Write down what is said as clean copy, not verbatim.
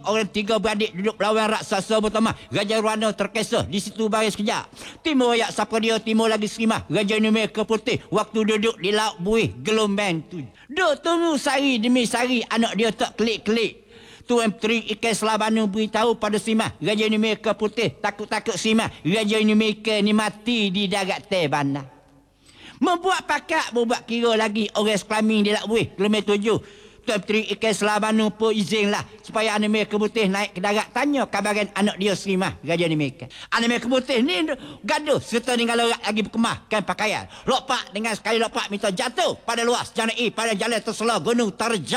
orang tiga beradik duduk lawan raksasa pertama. Raja Ruana terkesah di situ baris sekejap. Timur ayak siapa dia, timur lagi serimah. Raja Numir ke putih. Waktu duduk di laut buih gelombang tu. Duk tunggu sehari demi sehari anak dia tak kelik-kelik. Tuan Menteri Ikan Selabanu beritahu pada Simah. Raja Numir ke putih. Takut-takut Simah. Raja Numir ke ni mati di darat teh bandar. Membuat pakat, membuat kira lagi orang sekelamin di laut buih. Kilometer 7. Tuan Menteri Ikan Selabanu pun izinlah supaya Animir Keputih naik ke darat tanya kabaran anak dia Serimah, Raja Animir. Animir Keputih ni gaduh serta dengan lorak lagi berkemahkan pakaian. Lopak dengan sekali lopak minta jatuh pada luas Janai pada jalan tersela Gunung Terjal.